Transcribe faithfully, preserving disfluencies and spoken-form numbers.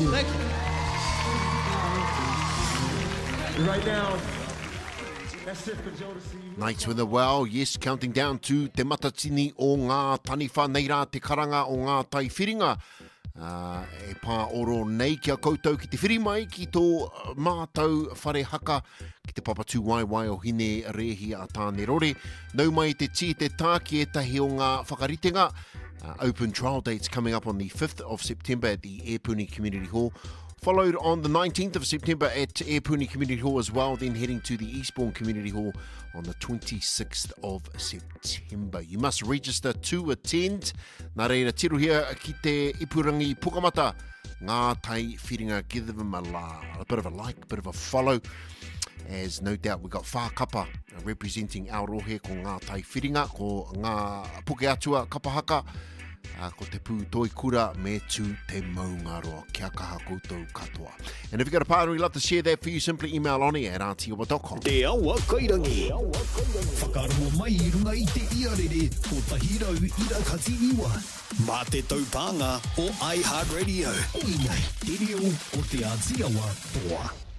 you. Thank you. Right now, that's it for Jodeci. Nights with the well, yes, counting down to te matatini o ngā taniwha nei rā te karanga o ngā tai whiringa. Uh, e pā oro nei kia koutou ki te whiri mai ki tō mātou whare haka ki te papatū waiwai o hine rehi a tāne rore. Nau mai te ti te tā ki e tahi o ngā whakaritenga. Uh, open trial dates coming up on the fifth of September at the Epuni Community Hall. Followed on the nineteenth of September at Epuni Community Hall as well, then heading to the Eastbourne Community Hall on the twenty-sixth of September. You must register to attend. Nā reira, tirohia ki te ipurangi pukamata. Ngā tai whiringa, give them a, la, a bit of a like, a bit of a follow. As no doubt we got whākapa representing Aotearoa ko ngā tai whiringa, ko ngā puke atua kapahaka. Uh, ko te pū toi kura me tū te maungaroa kia kaha koutou katoa. And if you've got a partner, we'd love to share that for you. Simply email on at aotearoa dot com. Te awa kairangi. Whakaroa mai I runga I te iarere o tahirau ira kati iwa. Mā te taupanga o iHeartRadio. Oi nei, te reo o te Aotearoa toa.